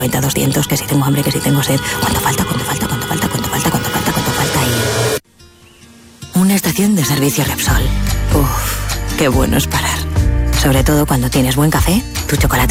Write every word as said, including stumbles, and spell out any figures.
doscientos, que si tengo hambre, que si tengo sed. ¿Cuánto falta? ¿Cuánto falta? ¿Cuánto falta? ¿Cuánto falta? ¿Cuánto falta? ¿Cuánto falta? Y... una estación de servicio Repsol. Uf, qué bueno es parar. Sobre todo cuando tienes buen café, tu chocolate